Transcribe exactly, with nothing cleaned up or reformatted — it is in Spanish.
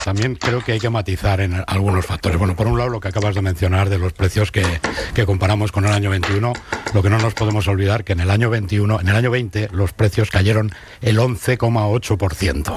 También creo que hay que matizar en algunos factores. Bueno, por un lado, lo que acabas de mencionar de los precios que, que comparamos con el año veintiuno, lo que no nos podemos olvidar que en el año veintiuno, en el año veinte, los precios cayeron el once coma ocho por ciento.